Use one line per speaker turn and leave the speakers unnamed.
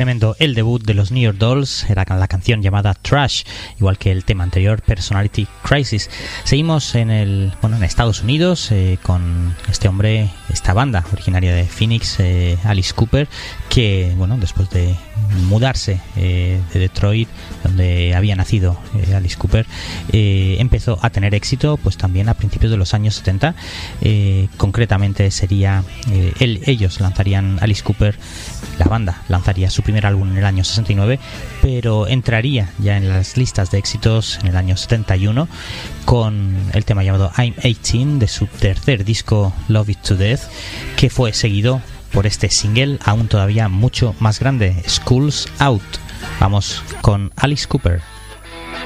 tremendo el debut de los New York Dolls, era la canción llamada Trash, igual que el tema anterior, Personality Crisis. Seguimos en Estados Unidos con esta banda originaria de Phoenix, Alice Cooper, que después de mudarse de Detroit, donde había nacido Alice Cooper, empezó a tener éxito pues también a principios de los años 70. Concretamente sería ellos lanzarían, Alice Cooper, la banda lanzaría su primer álbum en el año 69, pero entraría ya en las listas de éxitos en el año 71 con el tema llamado I'm 18 de su tercer disco Love It to Death, que fue seguido por este single aún todavía mucho más grande, School's Out. Vamos con Alice Cooper.